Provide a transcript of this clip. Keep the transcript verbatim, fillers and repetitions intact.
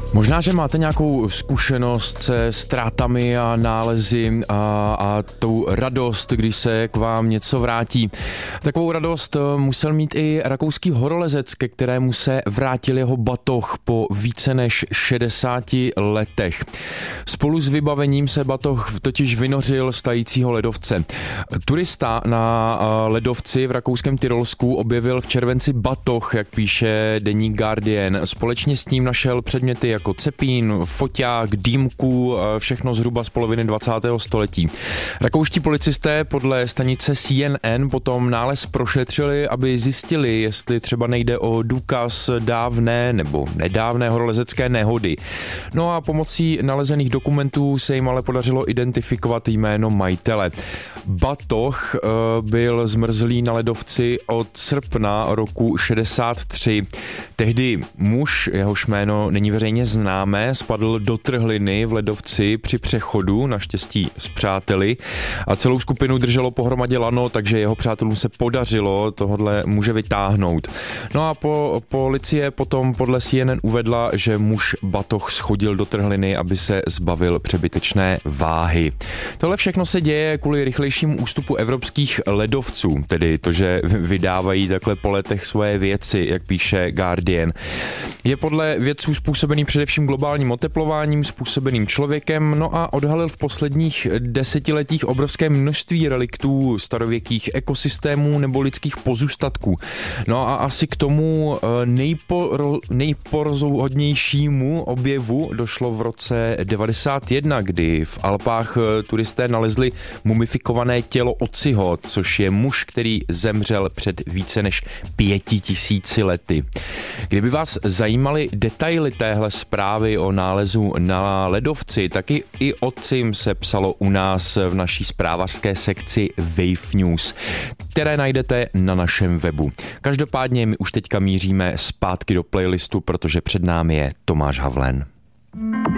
Možná, že máte nějakou zkušenost se ztrátami a nálezy a, a tou radost, když se k vám něco vrátí. Takovou radost musel mít i rakouský horolezec, ke kterému se vrátil jeho batoh po více než šedesáti letech. Spolu s vybavením se batoh totiž vynořil z tajícího ledovce. Turista na ledovci v rakouském Tyrolsku objevil v červenci batoh, jak píše deník Guardian. Společně s ním našel předměty jako cepín, foťák, dýmku, všechno zhruba z poloviny dvacátého století. Rakouští policisté podle stanice C N N potom nález prošetřili, aby zjistili, jestli třeba nejde o důkaz dávné nebo nedávné horolezecké nehody. No a pomocí nalezených dokumentů se jim ale podařilo identifikovat jméno majitele. Batoh byl zmrzlý na ledovci od srpna roku šedesát tři. Tehdy muž, jehož jméno není veřejně známé, spadl do trhliny v ledovci při přechodu, naštěstí s přáteli, a celou skupinu drželo pohromadě lano, takže jeho přátelům se podařilo tohodle muže vytáhnout. No a po, policie potom podle C N N uvedla, že muž batoh schodil do trhliny, aby se zbavil přebytečné váhy. Tohle všechno se děje kvůli rychlejšímu ústupu evropských ledovců, tedy to, že vydávají takhle po letech svoje věci, jak píše Guardian. Je podle vědců způsobený především globálním oteplováním, způsobeným člověkem, no a odhalil v posledních desetiletích obrovské množství reliktů starověkých ekosystémů nebo lidských pozůstatků. No a asi k tomu nejpor, nejpozoruhodnějšímu objevu došlo v roce devadesát jedna, kdy v Alpách turisté nalezli mumifikované tělo Ociho, což je muž, který zemřel před více než pěti tisíci lety. Kdyby vás zajímaly detaily téhle zprávy o nálezu na ledovci, taky i o cim se psalo u nás v naší zprávařské sekci Wave News, které najdete na našem webu. Každopádně my už teďka míříme zpátky do playlistu, protože před námi je Tomáš Havlen.